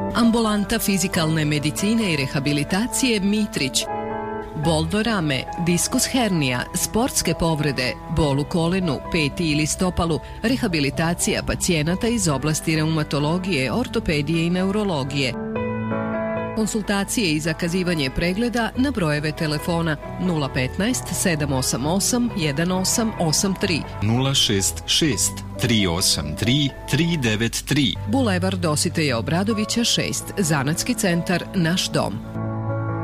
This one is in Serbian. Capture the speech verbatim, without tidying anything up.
Ambulanta fizikalne medicine i rehabilitacije Mitrić. Bol do rame, diskus hernija, sportske povrede, bol u kolenu, peti ili stopalu, rehabilitacija pacijenata iz oblasti reumatologije, ortopedije i neurologije. Konsultacije i zakazivanje pregleda na brojeve telefona nula petnaest sedam osam osam jedan osam osam tri, nula šest šest tri osam tri tri devet tri, Bulevar Dositeja Obradovića šest, Zanatski centar Naš dom.